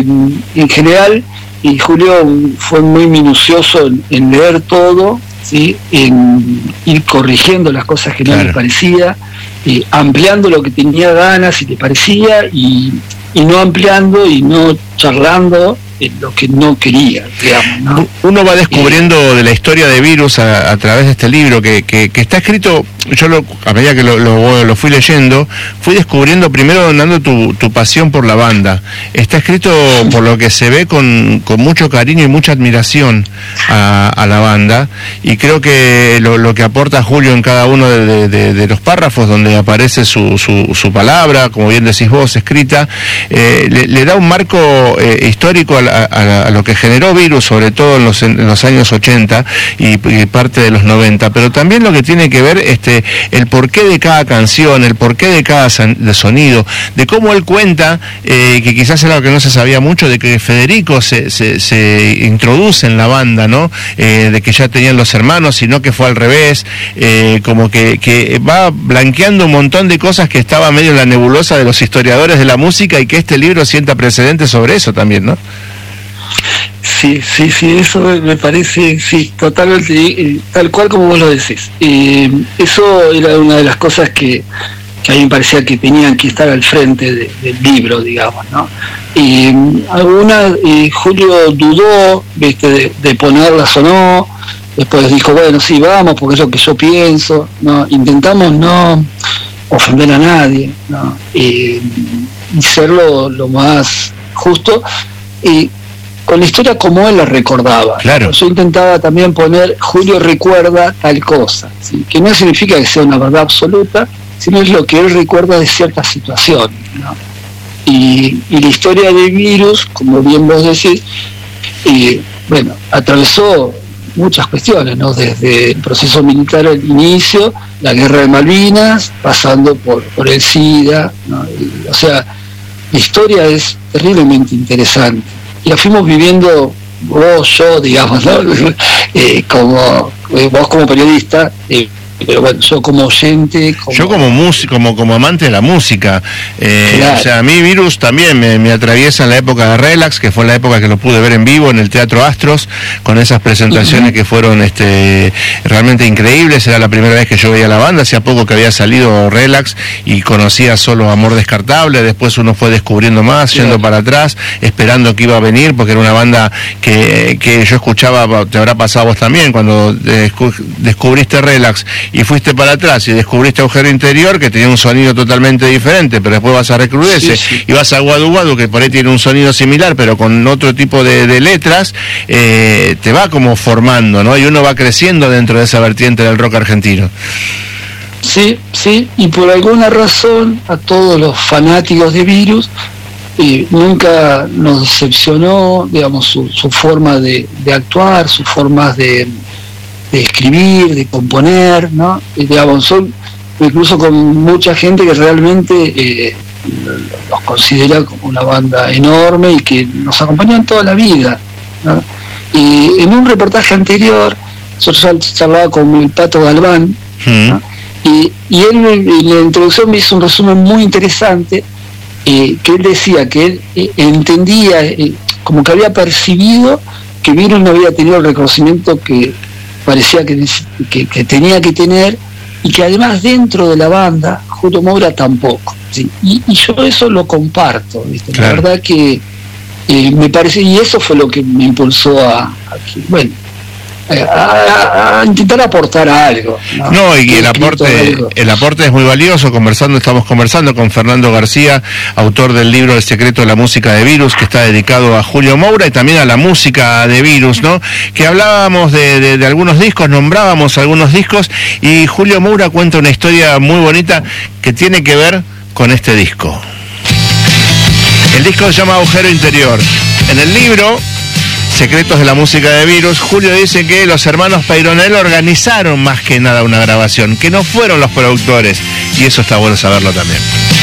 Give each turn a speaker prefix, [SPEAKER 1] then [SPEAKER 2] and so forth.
[SPEAKER 1] en general, y Julio fue muy minucioso en leer todo, ¿sí? En ir corrigiendo las cosas que no le parecía, ampliando lo que tenía ganas y le parecía, y no ampliando y no charlando lo que no quería, digamos, ¿no?
[SPEAKER 2] Uno va descubriendo de la historia de Virus a través de este libro que está escrito. Yo a medida que lo fui leyendo, fui descubriendo primero dando tu pasión por la banda. Está escrito, por lo que se ve, con mucho cariño y mucha admiración a la banda, y creo que lo que aporta Julio en cada uno de los párrafos donde aparece su palabra, como bien decís vos, escrita, le da un marco histórico a lo que generó Virus, sobre todo en los años 80 y parte de los 90, pero también lo que tiene que ver el porqué de cada canción, el porqué de cada sonido, de cómo él cuenta, que quizás era lo que no se sabía mucho, de que Federico se introduce en la banda, ¿no? De que ya tenían los hermanos, sino que fue al revés, como que va blanqueando un montón de cosas que estaba medio en la nebulosa de los historiadores de la música, y que este libro sienta precedentes sobre eso también, ¿no?
[SPEAKER 1] Sí, eso me parece, sí, totalmente, tal cual como vos lo decís. Eso era una de las cosas que a mí me parecía que tenían que estar al frente del libro, digamos, ¿no? Julio dudó, ¿viste?, de ponerlas o no. Después dijo, bueno, sí, vamos, porque es lo que yo pienso, ¿no? Intentamos no ofender a nadie, ¿no? Y ser lo más justo, y con la historia como él la recordaba.
[SPEAKER 2] Claro.
[SPEAKER 1] Yo intentaba también poner, Julio recuerda tal cosa, ¿sí? Que no significa que sea una verdad absoluta, sino es lo que él recuerda de ciertas situaciones, ¿no? Y la historia de Virus, como bien vos decís, bueno, atravesó muchas cuestiones, ¿no? Desde el proceso militar al inicio, la guerra de Malvinas, pasando por el SIDA, ¿no? O sea, la historia es terriblemente interesante. Y la fuimos viviendo vos, yo, digamos, ¿no? Como vos como periodista, pero bueno, yo como oyente,
[SPEAKER 2] yo como músico, como amante de la música, claro. O sea, a mí Virus también me atraviesa en la época de Relax, que fue la época que lo pude ver en vivo en el Teatro Astros, con esas presentaciones que fueron realmente increíbles. Era la primera vez que yo veía la banda, hacía poco que había salido Relax y conocía solo Amor Descartable. Después uno fue descubriendo más, yendo para atrás, esperando que iba a venir, porque era una banda que yo escuchaba. Te habrá pasado a vos también, cuando descubriste Relax y fuiste para atrás y descubriste Agujero Interior, que tenía un sonido totalmente diferente, pero después vas a Recrudece, y vas a Guadu Guadu, que por ahí tiene un sonido similar, pero con otro tipo de letras, te va como formando, ¿no? Y uno va creciendo dentro de esa vertiente del rock argentino.
[SPEAKER 1] Sí, y por alguna razón a todos los fanáticos de Virus nunca nos decepcionó, digamos, su forma de actuar, sus formas de escribir, de componer, ¿no? Digamos, son incluso con mucha gente que realmente los considera como una banda enorme y que nos acompañan toda la vida, ¿no? Y en un reportaje anterior, yo charlaba con el Pato Galván, ¿no? Y él en la introducción me hizo un resumen muy interesante, que él decía que él entendía, como que había percibido que Virus no había tenido el reconocimiento que parecía que tenía que tener, y que además dentro de la banda Julio Moura tampoco, ¿sí? Y yo eso lo comparto, ¿viste? Claro. La verdad que me parece, y eso fue lo que me impulsó a intentar aportar algo, ¿no?
[SPEAKER 2] No, y el aporte es muy valioso. Estamos conversando con Fernando García, autor del libro El secreto de la música de Virus, que está dedicado a Julio Moura y también a la música de Virus, ¿no? Que hablábamos de algunos discos, nombrábamos algunos discos, y Julio Moura cuenta una historia muy bonita que tiene que ver con este disco. El disco se llama Agujero Interior. En el libro Secretos de la música de Virus, Julio dice que los hermanos Peyronel organizaron más que nada una grabación, que no fueron los productores, y eso está bueno saberlo también.